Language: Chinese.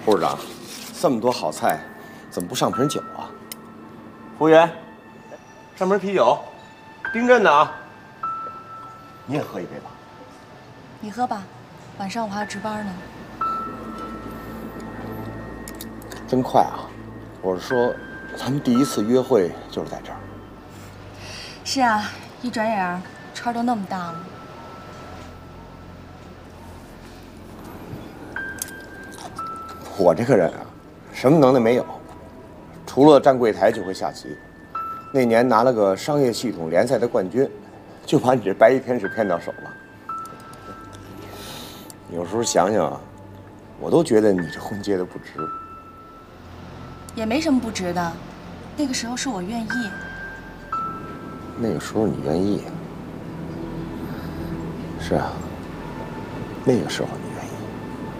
部长，这么多好菜，怎么不上瓶酒啊？服务员，上瓶啤酒，冰镇的啊。你也喝一杯吧。 你喝吧，晚上我还要值班呢。 真快啊！我是说，咱们第一次约会就是在这儿。 是啊，一转眼川都那么大了。 我这个人啊，什么能耐没有，除了站柜台就会下棋。那年拿了个商业系统联赛的冠军，就把你这白衣天使骗到手了。有时候想想啊，我都觉得你这婚结的不值。 也没什么不值的，那个时候是我愿意。 那个时候你愿意？是啊，那个时候你。